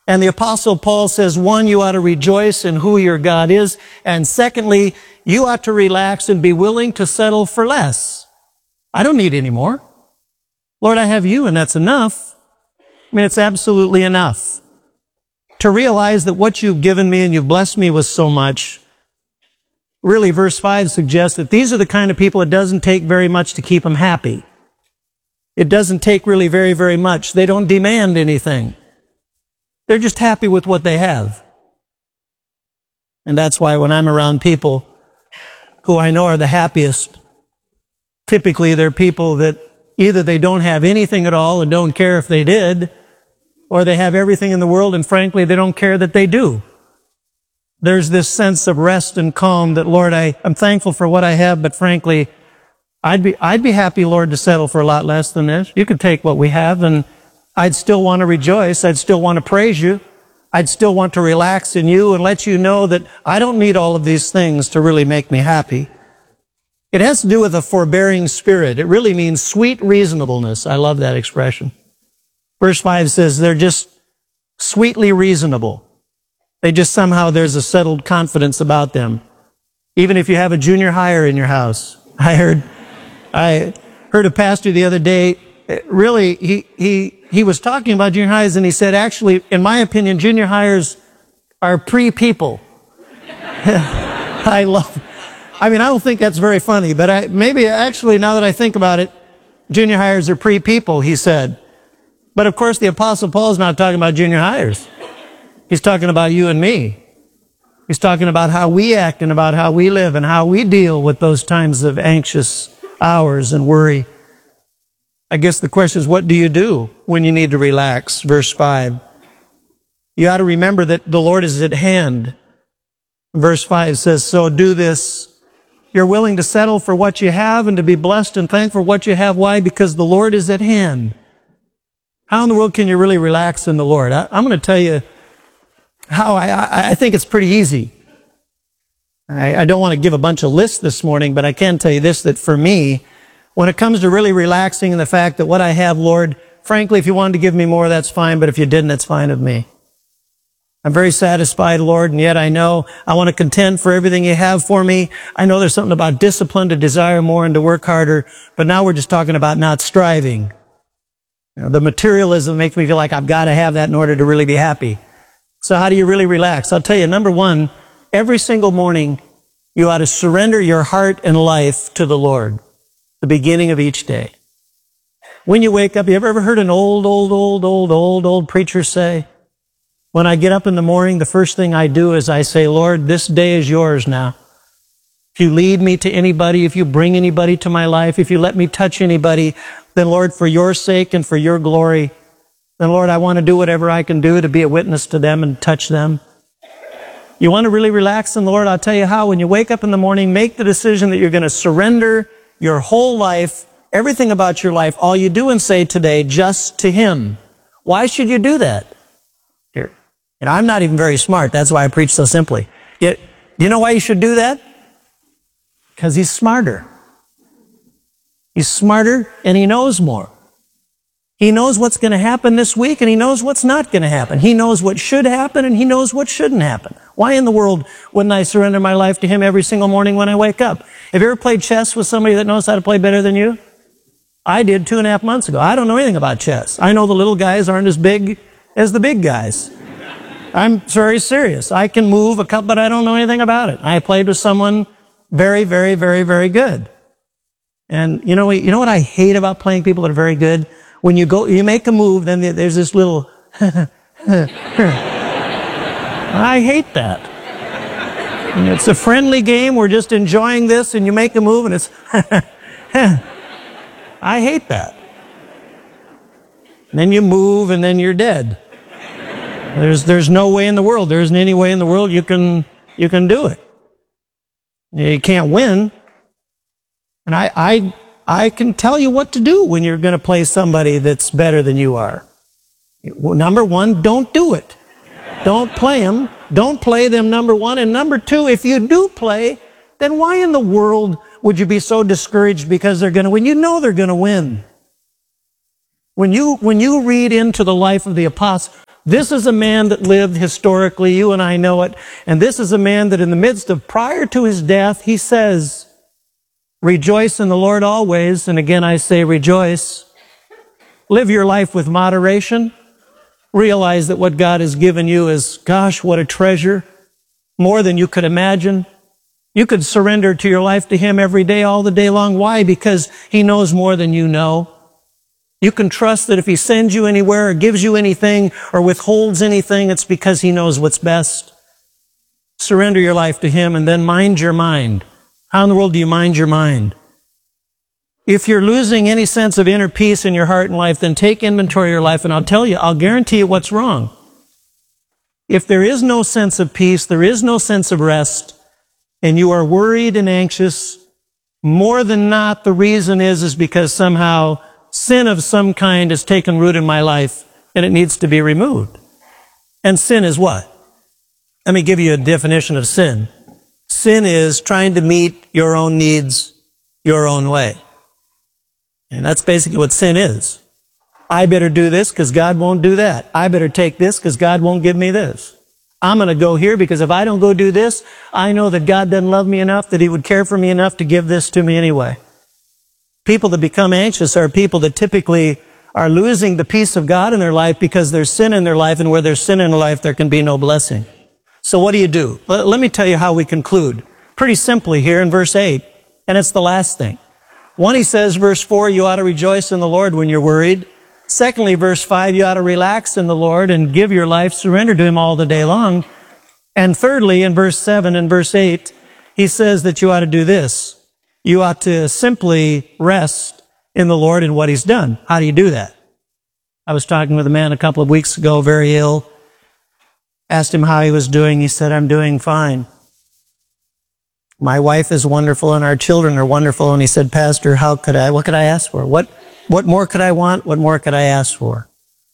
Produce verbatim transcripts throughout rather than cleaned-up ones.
And the Apostle Paul says, one, you ought to rejoice in who your God is. And secondly, you ought to relax and be willing to settle for less. I don't need any more. Lord, I have you, and that's enough. I mean, it's absolutely enough. To realize that what you've given me and you've blessed me with so much, really, verse five suggests that these are the kind of people it doesn't take very much to keep them happy. It doesn't take really very, very much. They don't demand anything. They're just happy with what they have. And that's why when I'm around people who I know are the happiest, typically they're people that either they don't have anything at all and don't care if they did, or they have everything in the world and frankly they don't care that they do. There's this sense of rest and calm that, Lord, I, I'm thankful for what I have, but frankly, I'd be, I'd be happy, Lord, to settle for a lot less than this. You could take what we have and I'd still want to rejoice. I'd still want to praise you. I'd still want to relax in you and let you know that I don't need all of these things to really make me happy. It has to do with a forbearing spirit. It really means sweet reasonableness. I love that expression. Verse five says they're just sweetly reasonable. They just somehow, there's a settled confidence about them. Even if you have a junior hire in your house. I heard, I heard a pastor the other day, really, he, he, he was talking about junior hires and he said, actually, in my opinion, junior hires are pre-people. I love, I mean, I don't think that's very funny, but I, maybe actually now that I think about it, junior hires are pre-people, he said. But of course, the Apostle Paul is not talking about junior hires. He's talking about you and me. He's talking about how we act and about how we live and how we deal with those times of anxious hours and worry. I guess the question is, what do you do when you need to relax? Verse five. You ought to remember that the Lord is at hand. Verse five says, so do this. You're willing to settle for what you have and to be blessed and thankful for what you have. Why? Because the Lord is at hand. How in the world can you really relax in the Lord? I, I'm going to tell you how I, I, I think it's pretty easy. I, I don't want to give a bunch of lists this morning, but I can tell you this, that for me, when it comes to really relaxing in the fact that what I have, Lord, frankly, if you wanted to give me more, that's fine, but if you didn't, that's fine with me. I'm very satisfied, Lord, and yet I know I want to contend for everything you have for me. I know there's something about discipline to desire more and to work harder, but now we're just talking about not striving. You know, the materialism makes me feel like I've got to have that in order to really be happy. So how do you really relax? I'll tell you, number one, every single morning, you ought to surrender your heart and life to the Lord, the beginning of each day. When you wake up, you ever, ever heard an old, old, old, old, old, old preacher say, when I get up in the morning, the first thing I do is I say, Lord, this day is yours now. If you lead me to anybody, if you bring anybody to my life, if you let me touch anybody, then Lord, for your sake and for your glory, then Lord, I want to do whatever I can do to be a witness to them and touch them. You want to really relax in the Lord? I'll tell you how. When you wake up in the morning, make the decision that you're going to surrender your whole life, everything about your life, all you do and say today, just to Him. Why should you do that? Here. And I'm not even very smart. That's why I preach so simply. You, you know why you should do that? Because He's smarter. He's smarter and He knows more. He knows what's going to happen this week and He knows what's not going to happen. He knows what should happen and He knows what shouldn't happen. Why in the world wouldn't I surrender my life to Him every single morning when I wake up? Have you ever played chess with somebody that knows how to play better than you? I did two and a half months ago. I don't know anything about chess. I know the little guys aren't as big as the big guys. I'm very serious. I can move a couple, but I don't know anything about it. I played with someone very, very, very, very good. And you know, you know what I hate about playing people that are very good? When you go, you make a move, then there's this little, I hate that. And it's a friendly game, we're just enjoying this, and you make a move, and it's, I hate that. And then you move, and then you're dead. There's, there's no way in the world, there isn't any way in the world you can, you can do it. You can't win. And I, I, I can tell you what to do when you're going to play somebody that's better than you are. Number one, don't do it. Don't play them. Don't play them, number one. And number two, if you do play, then why in the world would you be so discouraged because they're going to win? You know they're going to win. When you, when you read into the life of the apostle, This is a man that lived historically. You and I know it. And this is a man that in the midst of, prior to his death, he says, rejoice in the Lord always. And again, I say rejoice. Live your life with moderation. Realize that what God has given you is, gosh, what a treasure. More than you could imagine. You could surrender to your life to him every day, all the day long. Why? Because he knows more than you know. You can trust that if he sends you anywhere or gives you anything or withholds anything, it's because he knows what's best. Surrender your life to him and then mind your mind. How in the world do you mind your mind? If you're losing any sense of inner peace in your heart and life, then take inventory of your life, and I'll tell you, I'll guarantee you what's wrong. If there is no sense of peace, there is no sense of rest, and you are worried and anxious, more than not, the reason is, is because somehow sin of some kind has taken root in my life, and it needs to be removed. And sin is what? Let me give you a definition of sin. Sin is trying to meet your own needs your own way. And that's basically what sin is. I better do this because God won't do that. I better take this because God won't give me this. I'm going to go here because if I don't go do this, I know that God doesn't love me enough, that he would care for me enough to give this to me anyway. People that become anxious are people that typically are losing the peace of God in their life because there's sin in their life, and where there's sin in their life, there can be no blessing. So what do you do? Let me tell you how we conclude. Pretty simply here in verse eight, and it's the last thing. One, he says, verse four, you ought to rejoice in the Lord when you're worried. Secondly, verse five, you ought to relax in the Lord and give your life, surrender to him all the day long. And thirdly, in verse seven and verse eight, he says that you ought to do this. You ought to simply rest in the Lord and what he's done. How do you do that? I was talking with a man a couple of weeks ago, very ill. Asked him how he was doing. He said, I'm doing fine. My wife is wonderful and our children are wonderful. And he said, Pastor, how could I, what could I ask for? What, what more could I want? What more could I ask for?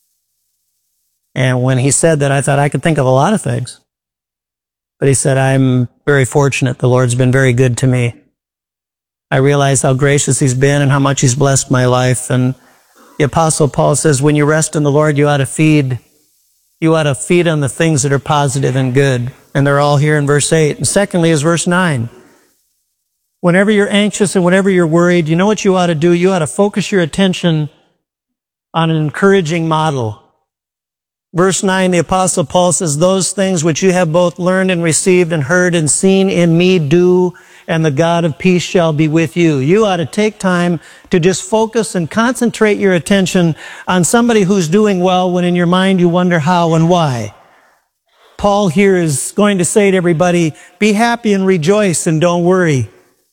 And when he said that, I thought I could think of a lot of things. But he said, I'm very fortunate. The Lord's been very good to me. I realize how gracious he's been and how much he's blessed my life. And the Apostle Paul says, when you rest in the Lord, you ought to feed. You ought to feed on the things that are positive and good. And they're all here in verse eight. And secondly is verse nine. Whenever you're anxious and whenever you're worried, you know what you ought to do? You ought to focus your attention on an encouraging model. Verse nine, the Apostle Paul says, those things which you have both learned and received and heard and seen in me do, and the God of peace shall be with you. You ought to take time to just focus and concentrate your attention on somebody who's doing well when in your mind you wonder how and why. Paul here is going to say to everybody, be happy and rejoice and don't worry.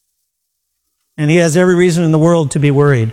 And he has every reason in the world to be worried.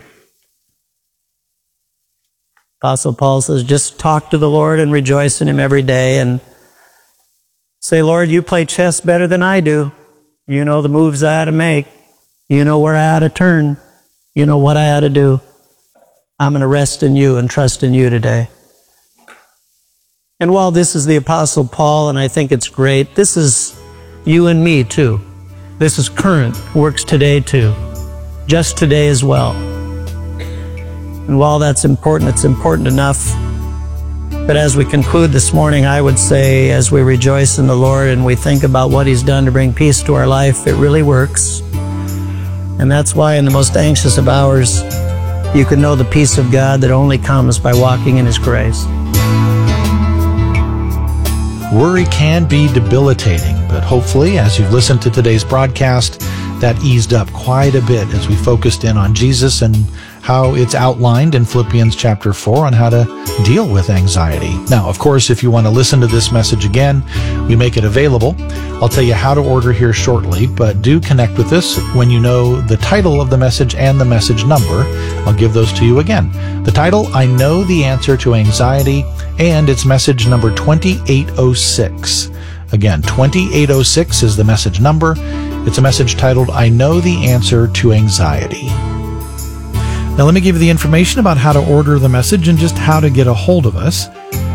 Apostle Paul says, just talk to the Lord and rejoice in him every day and say, Lord, you play chess better than I do. You know the moves I ought to make. You know where I ought to turn. You know what I ought to do. I'm going to rest in you and trust in you today. And while this is the Apostle Paul, and I think it's great, this is you and me too. This is current, works today too. Just today as well. And while that's important, it's important enough. But as we conclude this morning, I would say, as we rejoice in the Lord and we think about what he's done to bring peace to our life, it really works. And that's why in the most anxious of hours, you can know the peace of God that only comes by walking in his grace. Worry can be debilitating, but hopefully, as you've listened to today's broadcast, that eased up quite a bit as we focused in on Jesus and how it's outlined in Philippians chapter four on how to deal with anxiety. Now, of course, if you want to listen to this message again, we make it available. I'll tell you how to order here shortly, but do connect with us when you know the title of the message and the message number. I'll give those to you again. The title, I Know the Answer to Anxiety, and it's message number twenty-eight oh six. Again, twenty-eight oh six is the message number. It's a message titled, I Know the Answer to Anxiety. Now let me give you the information about how to order the message and just how to get a hold of us.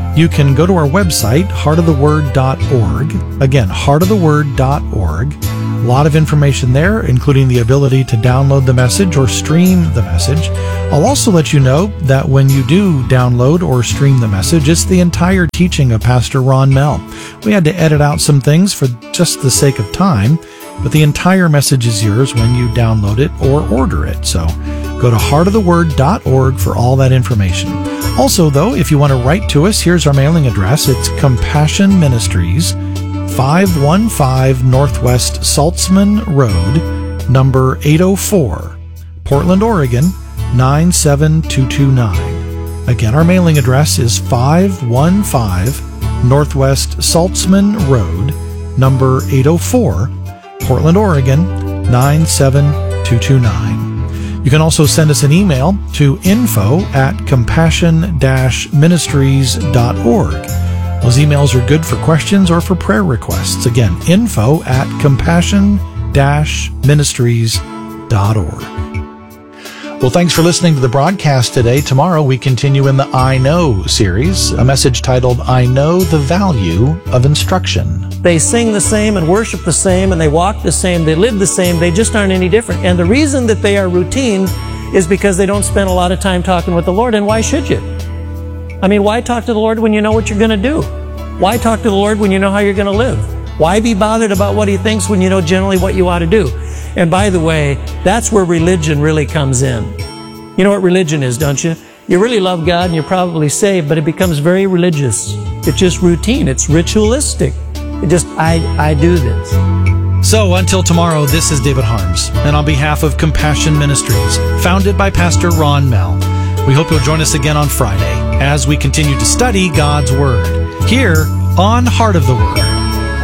you can go to our website, heart of the word dot org. Again, heart of the word dot org. A lot of information there, including the ability to download the message or stream the message. I'll also let you know that when you do download or stream the message, it's the entire teaching of Pastor Ron Mell. We had to edit out some things for just the sake of time, but the entire message is yours when you download it or order it. So go to heart of the word dot org for all that information. Also, though, if you want to write to us, here's our mailing address. It's Compassion Ministries, five one five Northwest Saltzman Road, number eight oh four, Portland, Oregon, nine seven two two nine. Again, our mailing address is five one five Northwest Saltzman Road, number eight oh four, Portland, Oregon, nine seven two two nine. You can also send us an email to info at compassion dash ministries dot org. Those emails are good for questions or for prayer requests. Again, info at compassion dash ministries dot org. Well, thanks for listening to the broadcast today. Tomorrow we continue in the I Know series, a message titled, I Know the Value of Instruction. They sing the same and worship the same and they walk the same, they live the same, they just aren't any different. And the reason that they are routine is because they don't spend a lot of time talking with the Lord. And why should you? I mean, why talk to the Lord when you know what you're going to do? Why talk to the Lord when you know how you're going to live? Why be bothered about what He thinks when you know generally what you ought to do? And by the way, that's where religion really comes in. You know what religion is, don't you? You really love God and you're probably saved, but it becomes very religious. It's just routine. It's ritualistic. It just, I, I do this. So until tomorrow, this is David Harms, and on behalf of Compassion Ministries, founded by Pastor Ron Mell, we hope you'll join us again on Friday as we continue to study God's Word here on Heart of the Word.